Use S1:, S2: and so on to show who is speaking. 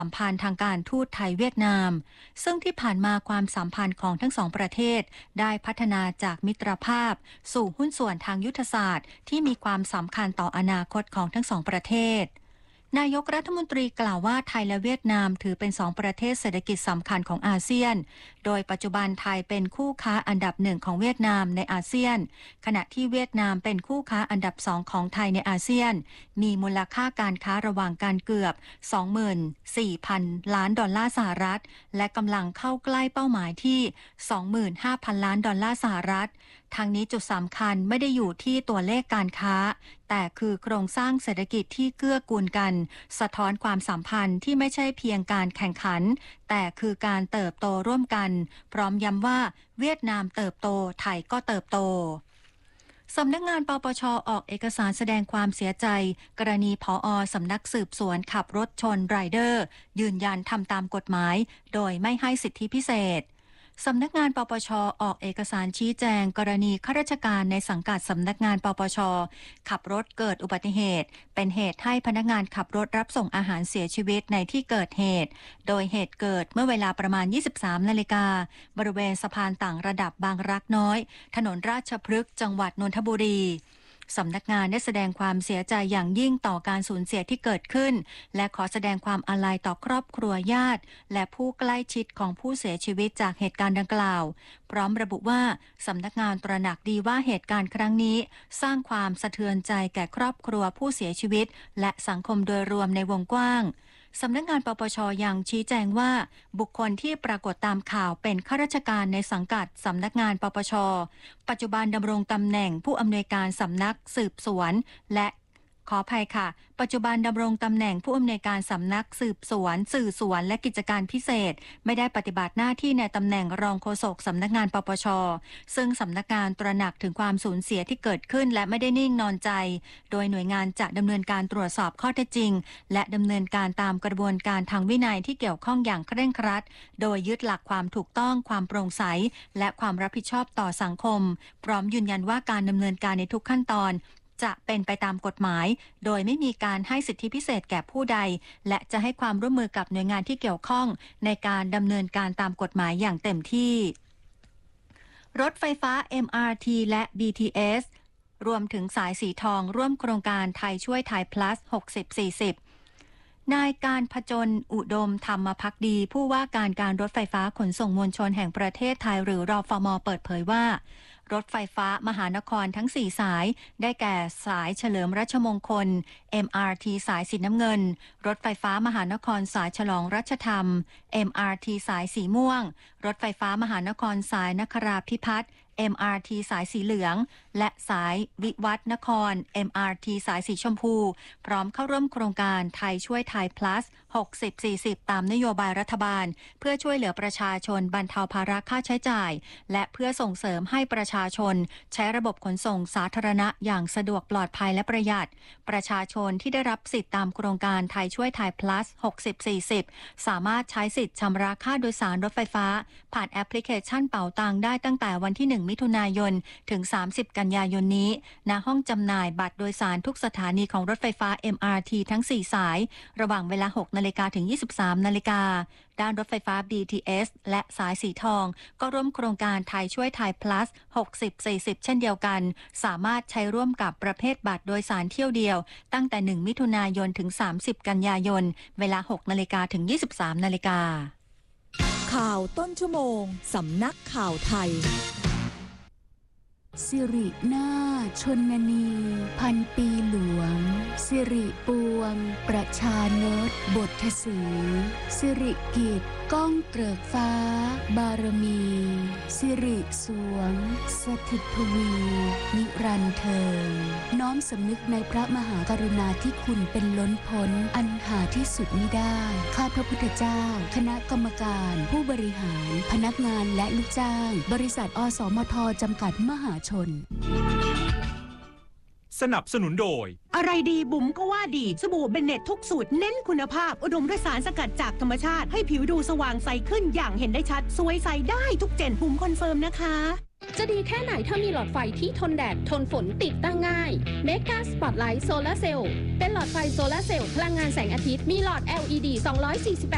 S1: สัมพันธ์ทางการทูตไทยเวียดนามซึ่งที่ผ่านมาความสัมพันธ์ของทั้งสองประเทศได้พัฒนาจากมิตรภาพสู่หุ้นส่วนทางยุทธศาสตร์ที่มีความสำคัญต่ออนาคตของทั้งสองประเทศนายกรัฐมนตรีกล่าวว่าไทยและเวียดนามถือเป็น2ประเทศเศรษฐกิจสำคัญของอาเซียนโดยปัจจุบันไทยเป็นคู่ค้าอันดับ1ของเวียดนามในอาเซียนขณะที่เวียดนามเป็นคู่ค้าอันดับ2ของไทยในอาเซียนมีมูลค่าการค้าระหว่างกันเกือบ 24,000 ล้านดอลลาร์สหรัฐและกำลังเข้าใกล้เป้าหมายที่ 25,000 ล้านดอลลาร์สหรัฐทางนี้จุดสำคัญไม่ได้อยู่ที่ตัวเลขการค้าแต่คือโครงสร้างเศรษฐกิจที่เกื้อกูลกันสะท้อนความสัมพันธ์ที่ไม่ใช่เพียงการแข่งขันแต่คือการเติบโตร่วมกันพร้อมย้ำว่าเวียดนามเติบโตไทยก็เติบโตสำนักงานปปช.ออกเอกสารแสดงความเสียใจกรณีผอ.สำนักสืบสวนขับรถชนไรเดอร์ยืนยันทำตามกฎหมายโดยไม่ให้สิทธิพิเศษสำนักงานปปช.ออกเอกสารชี้แจงกรณีข้าราชการในสังกัดสำนักงานปปช.ขับรถเกิดอุบัติเหตุเป็นเหตุให้พนักงานขับรถรับส่งอาหารเสียชีวิตในที่เกิดเหตุโดยเหตุเกิดเมื่อเวลาประมาณ 23 นาฬิกาบริเวณสะพานต่างระดับบางรักน้อยถนนราชพฤกษ์จังหวัดนนทบุรีสำนักงานได้แสดงความเสียใจอย่างยิ่งต่อการสูญเสียที่เกิดขึ้นและขอแสดงความอาลัยต่อครอบครัวญาติและผู้ใกล้ชิดของผู้เสียชีวิตจากเหตุการณ์ดังกล่าวพร้อมระบุว่าสำนักงานตระหนักดีว่าเหตุการณ์ครั้งนี้สร้างความสะเทือนใจแก่ครอบครัวผู้เสียชีวิตและสังคมโดยรวมในวงกว้างสำนักงานปปช.ยังชี้แจงว่าบุคคลที่ปรากฏตามข่าวเป็นข้าราชการในสังกัดสำนักงานปปช.ปัจจุบันดำรงตำแหน่งผู้อำนวยการสำนักสืบสวนและขออภัยค่ะปัจจุบันดำรงตำแหน่งผู้อำนวยการสำนักสืบสวนสื่อสวนและกิจการพิเศษไม่ได้ปฏิบัติหน้าที่ในตำแหน่งรองโฆษกสำนักงานปปช.ซึ่งสำนักงานตระหนักถึงความสูญเสียที่เกิดขึ้นและไม่ได้นิ่งนอนใจโดยหน่วยงานจะดำเนินการตรวจสอบข้อเท็จจริงและดำเนินการตามกระบวนการทางวินัยที่เกี่ยวข้องอย่างเคร่งครัดโดยยึดหลักความถูกต้องความโปร่งใสและความรับผิดชอบต่อสังคมพร้อมยืนยันว่าการดำเนินการในทุกขั้นตอนจะเป็นไปตามกฎหมายโดยไม่มีการให้สิทธิพิเศษแก่ผู้ใดและจะให้ความร่วมมือกับหน่วยงานที่เกี่ยวข้องในการดำเนินการตามกฎหมายอย่างเต็มที่รถไฟฟ้า MRT และ BTS รวมถึงสายสีทองร่วมโครงการไทยช่วยไทย plus 60-40นายการผจญอุดมธรรมภักดีผู้ว่าการรถไฟฟ้าขนส่งมวลชนแห่งประเทศไทยหรือรฟม.เปิดเผยว่ารถไฟฟ้ามหานครทั้ง4สายได้แก่สายเฉลิมรัชมงคล MRT สายสีน้ำเงินรถไฟฟ้ามหานครสายฉลองรัชธรรม MRT สายสีม่วงรถไฟฟ้ามหานครสายนคราภิพัฒน์ MRT สายสีเหลืองและสายวิวัฒนคร MRT สายสีชมพูพร้อมเข้าร่วมโครงการไทยช่วยไทย plus 60-40 ตามนโยบายรัฐบาลเพื่อช่วยเหลือประชาชนบรรเทาภาระค่าใช้จ่ายและเพื่อส่งเสริมให้ประชาชนใช้ระบบขนส่งสาธารณะอย่างสะดวกปลอดภัยและประหยัดประชาชนที่ได้รับสิทธิตามโครงการไทยช่วยไทย plus 60-40 สามารถใช้สิทธิ์ชำระค่าโดยสารรถไฟฟ้าผ่านแอปพลิเคชันเป๋าตังได้ตั้งแต่วันที่1 มิถุนายนถึง30 กันยายนนี้ณห้องจำหน่ายบัตรโดยสารทุกสถานีของรถไฟฟ้า MRT ทั้ง4สายระหว่างเวลา 6 นาฬิกาถึง 23 นาฬิกาด้านรถไฟฟ้า BTS และสายสีทองก็ร่วมโครงการไทยช่วยไทย plus 60-40 เช่นเดียวกันสามารถใช้ร่วมกับประเภทบัตรโดยสารเที่ยวเดียวตั้งแต่1 มิถุนายนถึง30 กันยายนเวลา 6 นาฬิกาถึง 23 นาฬิกา
S2: ข่าวต้นชั่วโมงสำนักข่าวไทย
S3: สิรินาถชนนีพันปีหลวงสิริปวงประชานตบทสีสิริกิจก้องเกริกฟ้าบารมีสิริสวงสถิตทวีนิรันดร์เทิงน้อมสำนึกในพระมหากรุณาธิคุณเป็นล้นพ้นอันหาที่สุดมิได้ข้าพระพุทธเจ้าคณะกรรมการผู้บริหารพนักงานและลูกจ้างบริษัทอสมทจำกัดมหาชน
S4: สนับสนุนโดย
S5: อะไรดีบุ๋มก็ว่าดีสบู่เบนเน็ตทุกสูตรเน้นคุณภาพอุดมด้วยสารสกัดจากธรรมชาติให้ผิวดูสว่างใสขึ้นอย่างเห็นได้ชัดสวยใสได้ทุกเจนบุ๋มคอนเฟิร์มนะคะ
S6: จะดีแค่ไหนถ้ามีหลอดไฟที่ทนแดดทนฝนติดตั้งง่ายเมกาสปอตไลท์โซลาร์เซลล์เป็นหลอดไฟโซลาร์เซลล์พลังงานแสงอาทิตย์มีหลอด LED 248